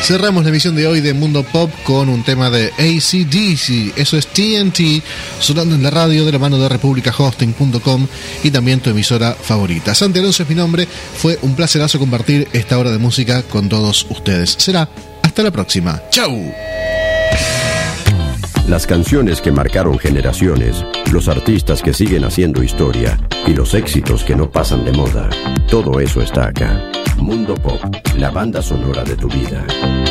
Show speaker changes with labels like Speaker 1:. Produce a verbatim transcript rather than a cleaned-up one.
Speaker 1: Cerramos la emisión de hoy de Mundo Pop con un tema de A C D C. Eso es T N T, sonando en la radio de la mano de República Hosting punto com y también tu emisora favorita. Santi Alonso es mi nombre. Fue un placerazo compartir esta hora de música con todos ustedes. Será hasta la próxima. ¡Chau!
Speaker 2: Las canciones que marcaron generaciones, los artistas que siguen haciendo historia y los éxitos que no pasan de moda. Todo eso está acá. Mundo Pop, la banda sonora de tu vida.